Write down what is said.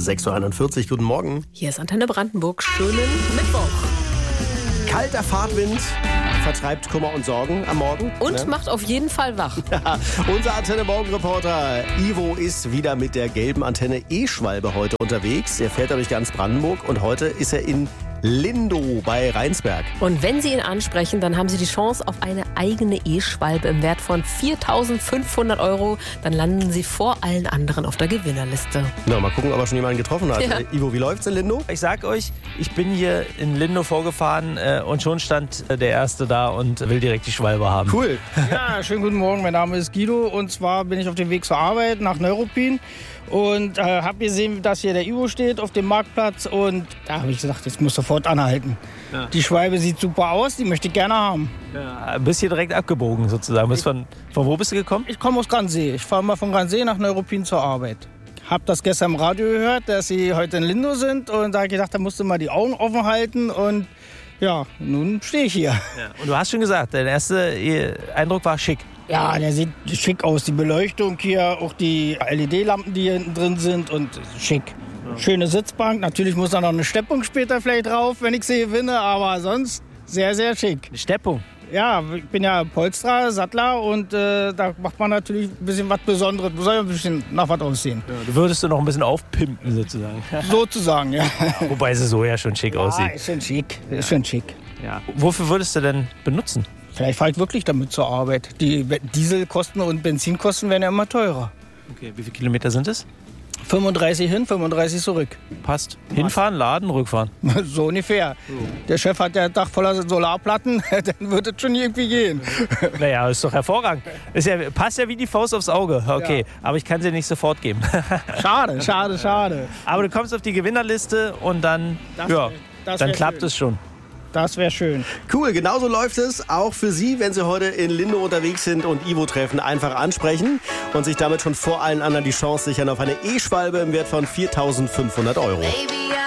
6.41 Uhr, guten Morgen. Hier ist Antenne Brandenburg. Schönen Mittwoch. Kalter Fahrtwind vertreibt Kummer und Sorgen am Morgen. Und macht auf jeden Fall wach. Ja, unser Antenne-Morgen-Reporter Ivo ist wieder mit der gelben Antenne E-Schwalbe heute unterwegs. Er fährt durch ganz Brandenburg und heute ist er in Lindow bei Rheinsberg. Und wenn Sie ihn ansprechen, dann haben Sie die Chance auf eine eigene E-Schwalbe im Wert von 4.500 €. Dann landen Sie vor allen anderen auf der Gewinnerliste. Na, mal gucken, ob er schon jemanden getroffen hat. Ja. Ivo, wie läuft's in Lindow? Ich sag euch, ich bin hier in Lindow vorgefahren und schon stand der Erste da und will direkt die Schwalbe haben. Cool. Ja, schönen guten Morgen. Mein Name ist Guido und zwar bin ich auf dem Weg zur Arbeit nach Neuruppin und habe gesehen, dass hier der Ivo steht auf dem Marktplatz und da habe ich gesagt, jetzt muss sofort anhalten. Ja. Die Schwalbe sieht super aus, die möchte ich gerne haben. Ja, bist hier direkt abgebogen sozusagen. Von wo bist du gekommen? Ich komme aus Gransee. Ich fahre mal von Gransee nach Neuruppin zur Arbeit. Hab das gestern im Radio gehört, dass sie heute in Lindow sind und da habe ich gedacht, da musst du mal die Augen offen halten und ja, nun stehe ich hier. Ja. Und du hast schon gesagt, dein erster Eindruck war schick. Ja, der sieht schick aus. Die Beleuchtung hier, auch die LED-Lampen, die hier hinten drin sind und schick. Ja. Schöne Sitzbank. Natürlich muss da noch eine Steppung später vielleicht drauf, wenn ich sie gewinne, aber sonst sehr, sehr schick. Eine Steppung? Ja, ich bin ja Polsterer, Sattler und da macht man natürlich ein bisschen was Besonderes. Soll ja ein bisschen nach was aussehen. Ja, du würdest du noch ein bisschen aufpimpen sozusagen. Sozusagen, ja. Wobei sie so ja schon schick aussieht. Ja, ist schon schick. Ist schon schick. Ja. Wofür würdest du denn benutzen? Vielleicht fahre ich wirklich damit zur Arbeit. Die Dieselkosten und Benzinkosten werden ja immer teurer. Okay, wie viele Kilometer sind es? 35 hin, 35 zurück. Passt. Hinfahren, laden, rückfahren. So ungefähr. Der Chef hat ja ein Dach voller Solarplatten, dann wird es schon irgendwie gehen. Naja, ist doch hervorragend. Passt ja wie die Faust aufs Auge. Okay, ja. Aber ich kann sie nicht sofort geben. Schade. Aber du kommst auf die Gewinnerliste und dann, dann klappt es schon. Das wäre schön. Cool, genauso läuft es auch für Sie, wenn Sie heute in Lindow unterwegs sind und Ivo treffen. Einfach ansprechen und sich damit schon vor allen anderen die Chance sichern auf eine E-Schwalbe im Wert von 4.500 €. Baby,